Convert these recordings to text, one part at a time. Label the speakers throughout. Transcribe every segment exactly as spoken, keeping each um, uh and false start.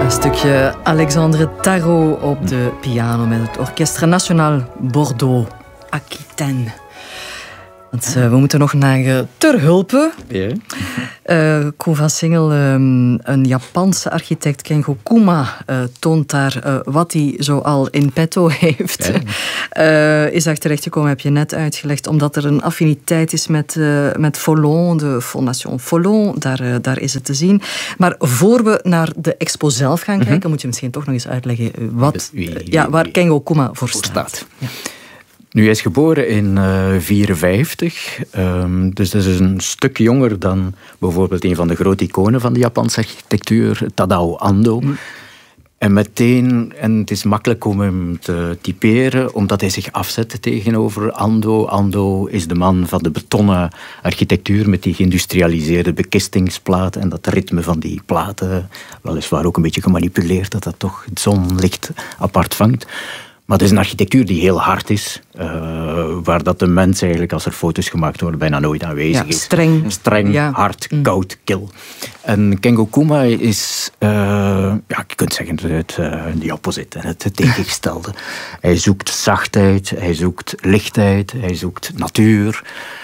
Speaker 1: Een stukje Alexandre Tarot op de piano met het Orchestre National Bordeaux Aquitaine. Want, uh, we moeten nog naar uh, Ter Hulpe.
Speaker 2: Ja.
Speaker 1: Uh, Koen van Singel, um, een Japanse architect, Kengo Kuma, uh, toont daar uh, wat hij zoal in petto heeft. Ja. Uh, is daar terechtgekomen, heb je net uitgelegd, omdat er een affiniteit is met, uh, met Follon, de Fondation Follon. Daar, uh, daar is het te zien. Maar voor we naar de expo zelf gaan kijken, mm-hmm. moet je misschien toch nog eens uitleggen wat, wie, wie, ja, waar Kengo Kuma voor staat. staat. Ja.
Speaker 2: Nu, hij is geboren in negentien vierenvijftig, um, dus dat is een stuk jonger dan bijvoorbeeld een van de grote iconen van de Japanse architectuur, Tadao Ando. Mm. En meteen, en het is makkelijk om hem te typeren, omdat hij zich afzet tegenover Ando. Ando is de man van de betonnen architectuur met die geïndustrialiseerde bekistingsplaten en dat ritme van die platen, weliswaar ook een beetje gemanipuleerd, dat dat toch het zonlicht apart vangt. Maar het is een architectuur die heel hard is, uh, waar dat de mens eigenlijk, als er foto's gemaakt worden, bijna nooit aanwezig
Speaker 1: ja,
Speaker 2: is.
Speaker 1: Streng.
Speaker 2: Streng, ja. hard, mm. koud, kil. En Kengo Kuma is, uh, ja, je kunt zeggen, het uh, de opposite, het, het tegengestelde. Hij zoekt zachtheid, hij zoekt lichtheid, hij zoekt natuur.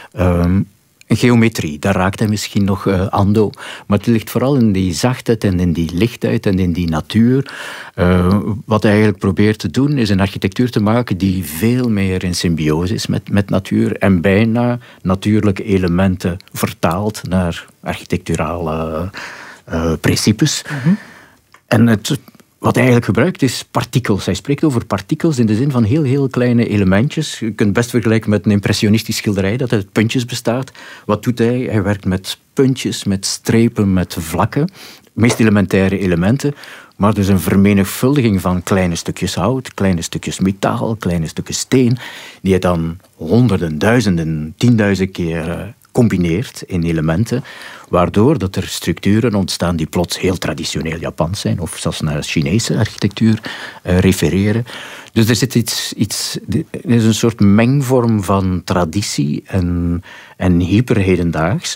Speaker 2: Um, Geometrie, daar raakt hij misschien nog uh, Ando. Maar het ligt vooral in die zachtheid en in die lichtheid en in die natuur. Uh, wat hij eigenlijk probeert te doen, is een architectuur te maken die veel meer in symbiose is met, met natuur en bijna natuurlijke elementen vertaalt naar architecturale uh, principes. Mm-hmm. En het... Wat hij eigenlijk gebruikt is partikels. Hij spreekt over partikels in de zin van heel, heel kleine elementjes. Je kunt het best vergelijken met een impressionistisch schilderij dat uit puntjes bestaat. Wat doet hij? Hij werkt met puntjes, met strepen, met vlakken. De meest elementaire elementen. Maar dus een vermenigvuldiging van kleine stukjes hout, kleine stukjes metaal, kleine stukjes steen, die hij dan honderden, duizenden, tienduizend keer combineert in elementen, waardoor dat er structuren ontstaan die plots heel traditioneel Japans zijn, of zelfs naar Chinese architectuur uh, refereren. Dus er zit iets, iets, er is een soort mengvorm van traditie en, en hyperhedendaags.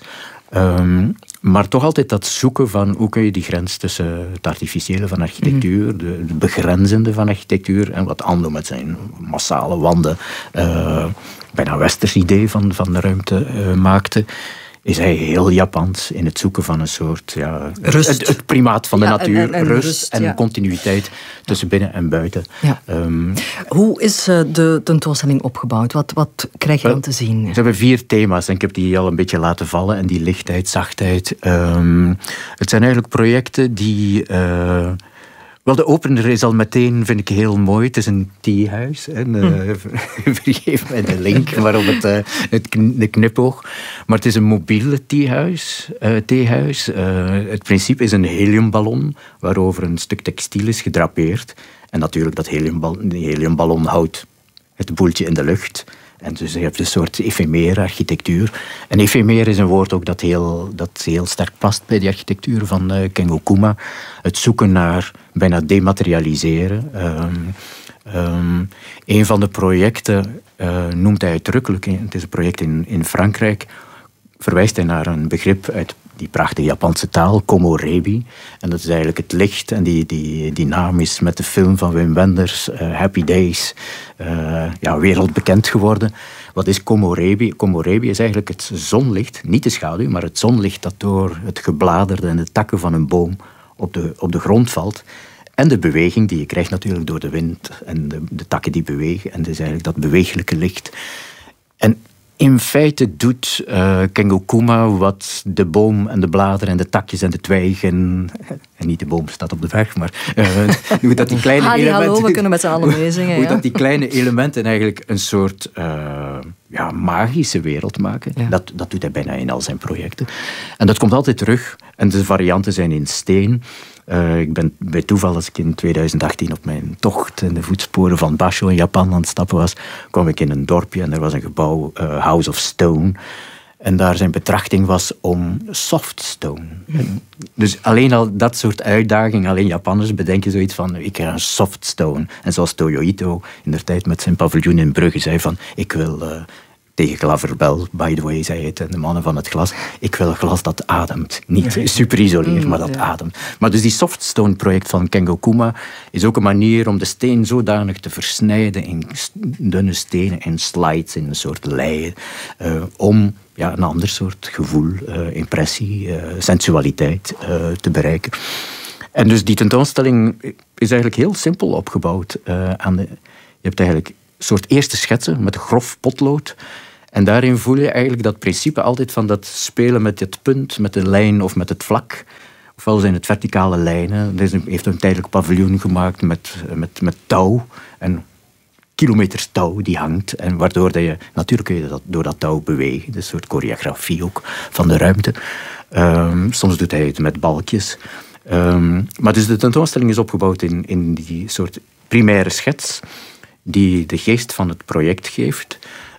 Speaker 2: Um, maar toch altijd dat zoeken van hoe kun je die grens tussen het artificiële van architectuur, mm. de, de begrenzende van architectuur, en wat Ando met zijn massale wanden uh, bijna westers idee van, van de ruimte uh, maakte, is hij heel Japans in het zoeken van een soort ja,
Speaker 1: rust.
Speaker 2: Het, het primaat van de ja, natuur, en, en, en rust, rust en ja. continuïteit tussen binnen en buiten. Ja. Um,
Speaker 1: Hoe is uh, de tentoonstelling opgebouwd? Wat, wat krijg je dan te zien?
Speaker 2: Ze hebben vier thema's en ik heb die al een beetje laten vallen. En die lichtheid, zachtheid. Um, het zijn eigenlijk projecten die... Uh, Wel, de opener is al meteen, vind ik, heel mooi. Het is een theehuis. En, uh, vergeef mij de link, waarop het, uh, het kn- de knipoog. Maar het is een mobiele theehuis. Uh, theehuis. Uh, het principe is een heliumballon, waarover een stuk textiel is gedrapeerd. En natuurlijk, dat heliumballon, die heliumballon houdt het boeltje in de lucht. En dus je hebt een soort efemere architectuur. En efemer is een woord ook dat heel, dat heel sterk past bij die architectuur van uh, Kengo Kuma. Het zoeken naar bijna dematerialiseren. Um, um, een van de projecten uh, noemt hij uitdrukkelijk, het is een project in, in Frankrijk, verwijst hij naar een begrip uit die prachtige Japanse taal, komorebi. En dat is eigenlijk het licht. En die, die, die naam is met de film van Wim Wenders, uh, Happy Days, uh, ja, wereldbekend geworden. Wat is komorebi? Komorebi is eigenlijk het zonlicht, niet de schaduw, maar het zonlicht dat door het gebladerde en de takken van een boom op de, op de grond valt. En de beweging die je krijgt natuurlijk door de wind en de, de takken die bewegen. En het is eigenlijk dat bewegelijke licht. En in feite doet uh, Kengo Kuma wat de boom en de bladeren en de takjes en de twijgen, en niet de boom staat op de weg, maar uh, hoe dat die kleine
Speaker 1: Halli,
Speaker 2: elementen...
Speaker 1: hallo, we kunnen met z'n allen meezingen.
Speaker 2: Hoe
Speaker 1: ja.
Speaker 2: dat die kleine elementen eigenlijk een soort uh, ja, magische wereld maken. Ja. Dat, dat doet hij bijna in al zijn projecten. En dat komt altijd terug. En de varianten zijn in steen. Uh, ik ben bij toeval, als ik in tweeduizend achttien op mijn tocht in de voetsporen van Basho in Japan aan het stappen was, kwam ik in een dorpje en er was een gebouw, uh, House of Stone. En daar zijn betrachting was om soft stone. Mm. Dus alleen al dat soort uitdaging, alleen Japanners bedenken zoiets van, ik ga een soft stone. En zoals Toyo Ito in de tijd met zijn paviljoen in Brugge zei van, ik wil... Uh, tegen Claverbel, by the way, zei het, en de mannen van het glas. Ik wil een glas dat ademt. Niet super isoleer, maar dat ja. ademt. Maar dus die Softstone-project van Kengo Kuma is ook een manier om de steen zodanig te versnijden in dunne stenen, in slides, in een soort leien, uh, om ja, een ander soort gevoel, uh, impressie, uh, sensualiteit uh, te bereiken. En dus die tentoonstelling is eigenlijk heel simpel opgebouwd. Uh, aan de, je hebt eigenlijk een soort eerste schetsen met grof potlood. En daarin voel je eigenlijk dat principe altijd van dat spelen met het punt, met de lijn of met het vlak. Ofwel zijn het verticale lijnen. Hij heeft een tijdelijk paviljoen gemaakt met, met, met touw. En kilometers touw die hangt. En waardoor dat je, natuurlijk kun je dat, door dat touw bewegen. Een soort choreografie ook van de ruimte. Um, soms doet hij het met balkjes. Um, maar dus de tentoonstelling is opgebouwd in, in die soort primaire schets die de geest van het project geeft.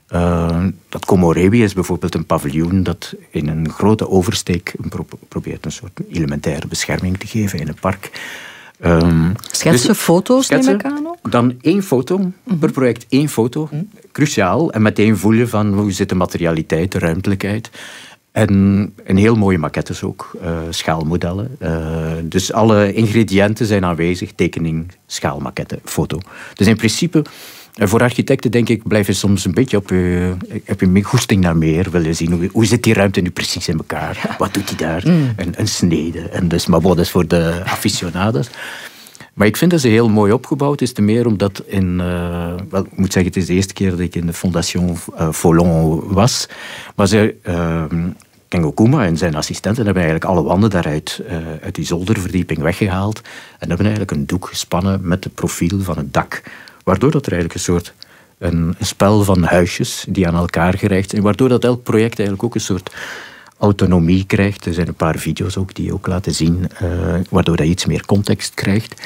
Speaker 2: Uh, dat Komorebi is bijvoorbeeld een paviljoen dat in een grote oversteek pro- probeert een soort elementaire bescherming te geven in een park. Um,
Speaker 1: Schetsen, dus, foto's schetsen, neem ik aan ook?
Speaker 2: Dan één foto, mm-hmm. per project één foto, mm-hmm. cruciaal. En meteen voel je van hoe zit de materialiteit, de ruimtelijkheid. En een heel mooie maquettes ook, uh, schaalmodellen. Uh, dus alle ingrediënten zijn aanwezig, tekening, schaalmaquette, foto. Dus in principe, voor architecten denk ik, blijf je soms een beetje op je, heb je goesting naar meer. Wil je zien, hoe, hoe zit die ruimte nu precies in elkaar? Ja. Wat doet hij daar? Mm. Een, een snede. En dus, maar wat is voor de aficionados. Maar ik vind dat ze heel mooi opgebouwd is, te meer omdat in... Uh, wel, ik moet zeggen, het is de eerste keer dat ik in de Fondation uh, Folon was. Maar ze... Uh, Kengo Kuma en zijn assistenten hebben eigenlijk alle wanden daaruit uh, uit die zolderverdieping weggehaald en hebben eigenlijk een doek gespannen met het profiel van het dak. Waardoor dat er eigenlijk een soort een, een spel van huisjes die aan elkaar gerecht zijn. Waardoor dat elk project eigenlijk ook een soort autonomie krijgt. Er zijn een paar video's ook die ook laten zien, uh, waardoor dat je iets meer context krijgt.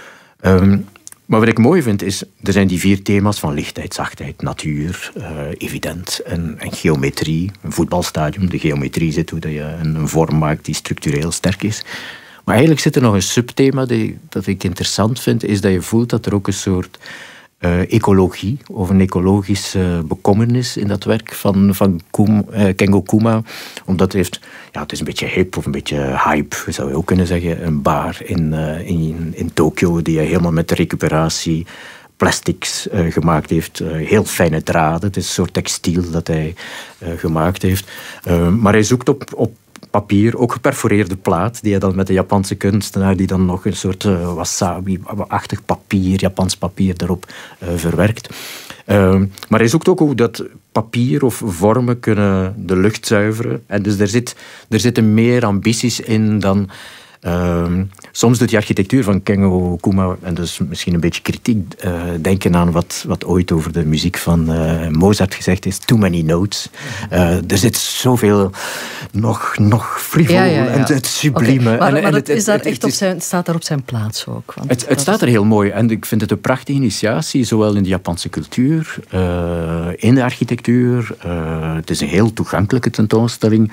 Speaker 2: Um, Maar wat ik mooi vind is, er zijn die vier thema's van lichtheid, zachtheid, natuur, uh, evident en, en geometrie. Een voetbalstadion, de geometrie zit hoe dat je een, een vorm maakt die structureel sterk is. Maar eigenlijk zit er nog een subthema die, dat ik interessant vind, is dat je voelt dat er ook een soort uh, ecologie of een ecologische bekommernis in dat werk van, van Kum, uh, Kengo Kuma. Omdat het heeft, ja, het is een beetje hip of een beetje hype, zou je ook kunnen zeggen. Een bar in, uh, in, in Tokio die hij helemaal met de recuperatie plastics uh, gemaakt heeft. Uh, heel fijne draden, het is een soort textiel dat hij uh, gemaakt heeft. Uh, maar hij zoekt op, op papier, ook geperforeerde plaat, die hij dan met de Japanse kunstenaar, die dan nog een soort uh, wasabi-achtig papier, Japans papier, daarop uh, verwerkt. Uh, maar hij zoekt ook hoe dat papier of vormen kunnen de lucht zuiveren. En dus er, zit, er zitten meer ambities in dan... Uh, soms doet die architectuur van Kengo Kuma, en dus misschien een beetje kritiek, uh, denken aan wat, wat ooit over de muziek van uh, Mozart gezegd is, too many notes. Uh, er zit zoveel nog, nog frivol ja, ja, ja. en het sublieme.
Speaker 1: Okay. Maar,
Speaker 2: en,
Speaker 1: maar
Speaker 2: en
Speaker 1: het,
Speaker 2: het,
Speaker 1: is daar
Speaker 2: het,
Speaker 1: echt
Speaker 2: het,
Speaker 1: op zijn, het staat daar op zijn plaats ook. Want
Speaker 2: het het staat er heel mooi en ik vind het een prachtige initiatie, zowel in de Japanse cultuur, uh, in de architectuur. Uh, het is een heel toegankelijke tentoonstelling,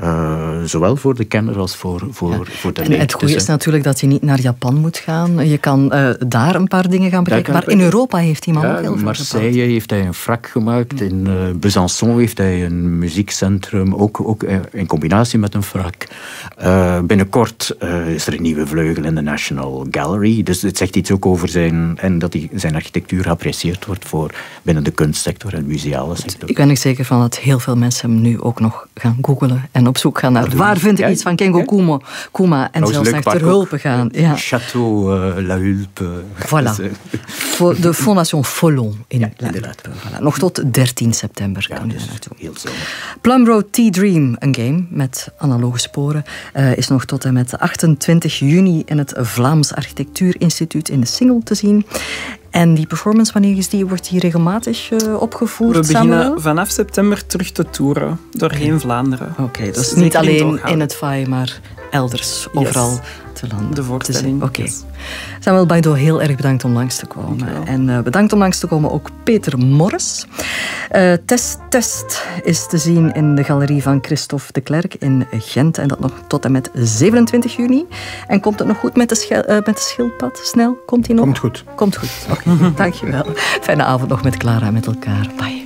Speaker 2: uh, zowel voor de kenner als voor, voor, ja. voor de leek.
Speaker 1: Het goede is natuurlijk dat je niet naar Japan moet gaan. Je kan uh, daar een paar dingen gaan bekijken. Maar in Europa heeft die man
Speaker 2: ja,
Speaker 1: ook heel veel
Speaker 2: Marseille
Speaker 1: gebouwd.
Speaker 2: heeft hij een frak gemaakt. Ja. In uh, Besançon heeft hij een muziekcentrum. Ook, ook uh, in combinatie met een frak. Uh, binnenkort uh, is er een nieuwe vleugel in de National Gallery. Dus het zegt iets ook over zijn... En dat die, zijn architectuur geapprecieerd wordt voor binnen de kunstsector en museale sector.
Speaker 1: Ik ben er zeker van dat heel veel mensen hem nu ook nog gaan googlen en op zoek gaan naar waar vind ik ja, iets van Kengo ja. Kuma, Kuma en zelfs naar ter hulpe gaan. Ja.
Speaker 2: Château uh, La Hulpe.
Speaker 1: Voilà. De Fondation Folon in ja, La Hulpe. Voilà. Nog tot dertien september ja, kan u daar naartoe.
Speaker 2: Heel zo.
Speaker 1: Plum Road Tea Dream, een game met analoge sporen, uh, is nog tot en met achtentwintig juni in het Vlaams Architectuurinstituut in de Singel te zien. En die performance, wanneer is die? Wordt die regelmatig uh, opgevoerd?
Speaker 3: We beginnen
Speaker 1: Samuel?
Speaker 3: vanaf september terug te toeren doorheen okay. Vlaanderen.
Speaker 1: Oké, okay, dus niet alleen in het V A I, maar elders, overal yes. te landen.
Speaker 3: De voorstelling.
Speaker 1: Oké. Okay.
Speaker 3: Yes.
Speaker 1: Samuel Baidoo, heel erg bedankt om langs te komen. En uh, bedankt om langs te komen ook Peter Morris. Uh, Test Test is te zien in de galerie van Christophe de Klerk in Gent. En dat nog tot en met zevenentwintig juni. En komt het nog goed met de, schel, uh, met de schildpad? Snel? Komt die nog?
Speaker 2: Komt goed.
Speaker 1: Komt goed. Oké, okay. Dankjewel. Fijne avond nog met Clara en met elkaar. Bye.